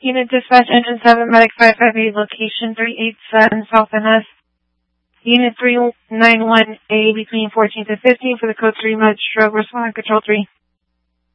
Unit Dispatch Engine 7, Medic 558, location 387 South NS. Unit 391A between 14 to 15 for the code 3 med stroke, respond control 3.